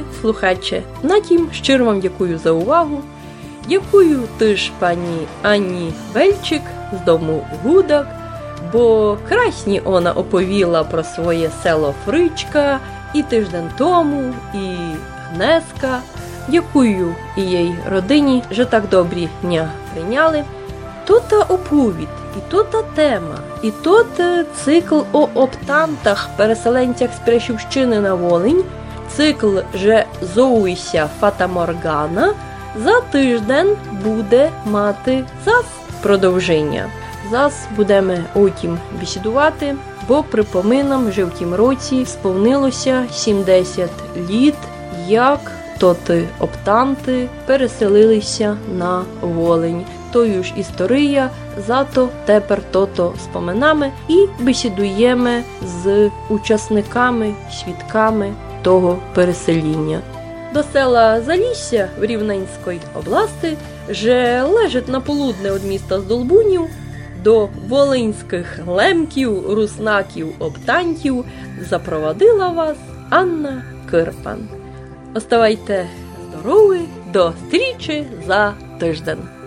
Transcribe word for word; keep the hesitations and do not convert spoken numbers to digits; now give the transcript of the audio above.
слухаче, на тім щиро вам дякую за увагу. Дякую теж пані Анні Бельчик з дому Гудак, бо красні вона оповіла про своє село Фричка і тиждень тому, і Гнеска. Дякую і їй родині, що так добрі мене прийняли. Тут оповідь, і тут тема, і тут цикл о оптантах, переселенцях з Прящівщини на Волинь, цикл «Же зоуся Фата-Моргана» за тиждень буде мати зас продовження. Зас будемо отім бесідувати, бо припоминам, що в тім році сповнилося сімдесят літ, як тоти оптанти переселилися на Волинь. Тою ж історія, зато тепер тото споминаме і бесідуємо з учасниками, свідками того пересеління. До села Залісся в Рівненської області, же лежить на полудне від міста Здолбунів, до волинських лемків, руснаків, оптантів запровадила вас Анна Кирпан. Оставайте здорові, до зустрічі за тиждень.